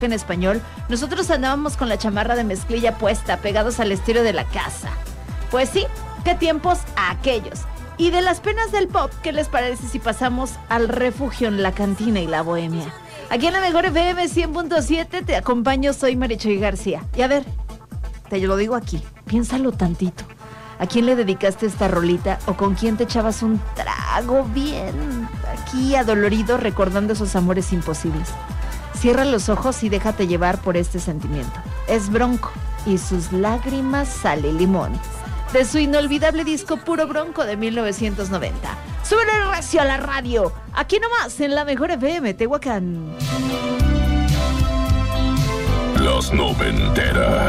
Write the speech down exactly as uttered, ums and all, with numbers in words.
en español, nosotros andábamos con la chamarra de mezclilla puesta, pegados al estéreo de la casa. Pues sí, qué tiempos aquellos. Y de las penas del pop, ¿qué les parece si pasamos al refugio en la cantina y la bohemia? Aquí en la mejor F M cien punto siete te acompaño, soy Marichuy García. Y a ver, te lo digo aquí, piénsalo tantito. ¿A quién le dedicaste esta rolita o con quién te echabas un trago bien aquí adolorido recordando esos amores imposibles? Cierra los ojos y déjate llevar por este sentimiento. Es Bronco y sus lágrimas sale limón, de su inolvidable disco Puro Bronco de mil novecientos noventa. ¡Súbele el recio a la radio! Aquí nomás en la mejor F M, Tehuacán. Las noventeras.